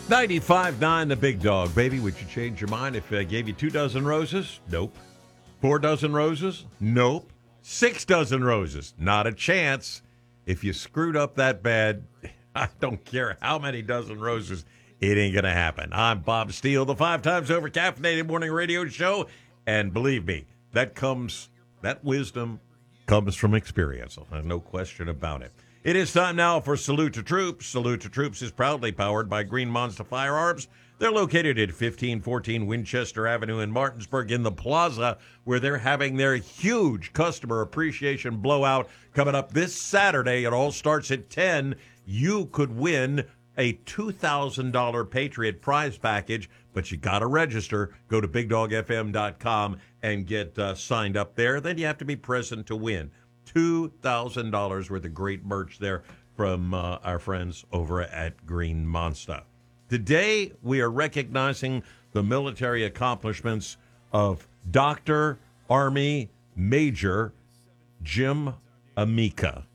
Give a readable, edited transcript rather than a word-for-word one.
95.9 The Big Dog. Baby, would you change your mind if I gave you 2 dozen roses? Nope. 4 dozen roses? Nope. 6 dozen roses? Not a chance. If you screwed up that bad, I don't care how many dozen roses, it ain't going to happen. I'm Bob Steele, the 5 times over caffeinated morning radio show. And believe me, that wisdom comes from experience. No question about it. It is time now for Salute to Troops. Salute to Troops is proudly powered by Green Monster Firearms. They're located at 1514 Winchester Avenue in Martinsburg in the plaza, where they're having their huge customer appreciation blowout coming up this Saturday. It all starts at 10. You could win a $2,000 Patriot prize package, but you got to register. Go to BigDogFM.com and get signed up there. Then you have to be present to win. $2,000 worth of great merch there from our friends over at Green Monster. Today, we are recognizing the military accomplishments of Dr. Army Major Jim Amica.